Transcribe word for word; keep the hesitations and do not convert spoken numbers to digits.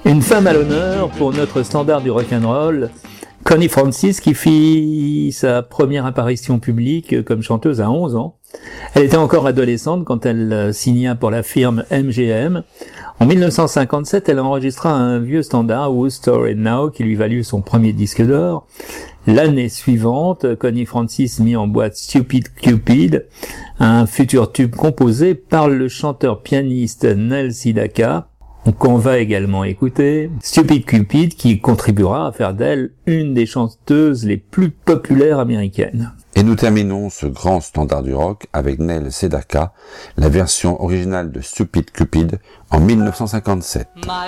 Une femme à l'honneur pour notre standard du rock'n'roll, Connie Francis, qui fit sa première apparition publique comme chanteuse à onze ans. Elle était encore adolescente quand elle signa pour la firme M G M. En mille neuf cent cinquante-sept, elle enregistra un vieux standard, Whose Story Now, qui lui valut son premier disque d'or. L'année suivante, Connie Francis mit en boîte Stupid Cupid, un futur tube composé par le chanteur-pianiste Neil Sedaka, qu'on va également écouter. Stupid Cupid qui contribuera à faire d'elle une des chanteuses les plus populaires américaines. Et nous terminons ce grand standard du rock avec Neil Sedaka, la version originale de Stupid Cupid en mille neuf cent cinquante-sept.